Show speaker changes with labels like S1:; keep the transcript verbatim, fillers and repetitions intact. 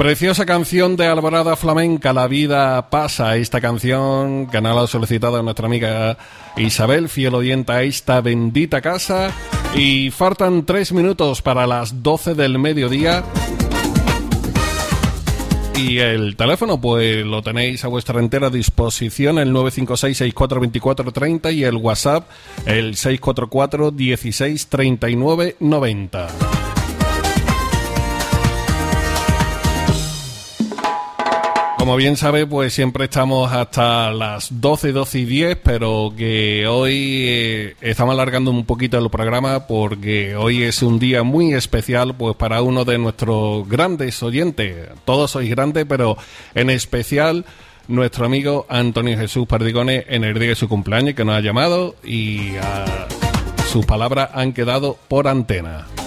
S1: Preciosa canción de Alborada Flamenca, La vida pasa. Esta canción que nos ha solicitado nuestra amiga Isabel, fiel oyente a esta bendita casa. Y faltan tres minutos para las doce del mediodía. Y el teléfono, pues lo tenéis a vuestra entera disposición, el nueve cinco seis, seis cuatro dos cuatro tres cero, y el WhatsApp, el seis cuatro cuatro, dieciséis, treinta y nueve, noventa. Como bien sabe, pues siempre estamos hasta las doce, doce y diez, pero que hoy eh, estamos alargando un poquito el programa porque hoy es un día muy especial, pues para uno de nuestros grandes oyentes. Todos sois grandes, pero en especial nuestro amigo Antonio Jesús Perdigones, en el día de su cumpleaños, que nos ha llamado y uh, sus palabras han quedado por antena.